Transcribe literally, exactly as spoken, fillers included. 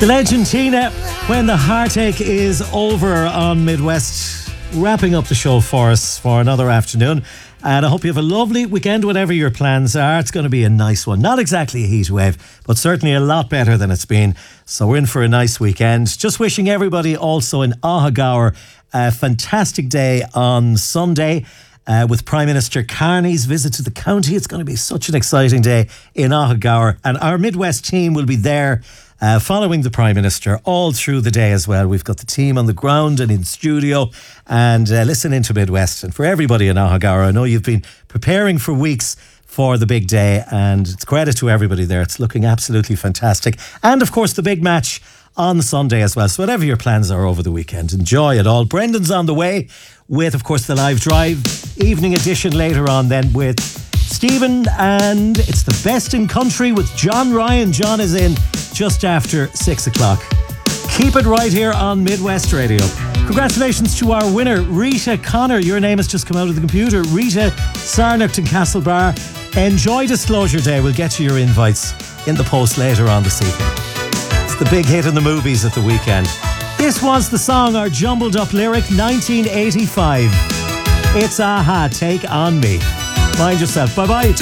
The legend Tina, When the Heartache Is Over on Midwest, wrapping up the show for us for another afternoon. And I hope you have a lovely weekend, whatever your plans are. It's going to be a nice one. Not exactly a heat wave, but certainly a lot better than it's been. So we're in for a nice weekend. Just wishing everybody also in Ahagower a fantastic day on Sunday. Uh, with Prime Minister Carney's visit to the county. It's going to be such an exciting day in Ahagower. And our Midwest team will be there uh, following the Prime Minister all through the day as well. We've got the team on the ground and in studio and uh, listening to Midwest. And for everybody in Ahagower, I know you've been preparing for weeks for the big day, and it's credit to everybody there. It's looking absolutely fantastic. And of course, the big match on Sunday as well. So whatever your plans are over the weekend, enjoy it all. Brendan's on the way with, of course, the live drive evening edition later on then with Stephen, and it's the best in country with John Ryan. John is in just after six o'clock. Keep it right here on Midwest Radio. Congratulations to our winner, Rita Connor. Your name has just come out of the computer. Rita Sarnock in Castlebar. Enjoy Disclosure Day. We'll get you your invites in the post later on this evening. It's the big hit in the movies at the weekend. This was the song, our jumbled up lyric, nineteen eighty-five. It's Aha, Take On Me. Mind yourself. Bye-bye.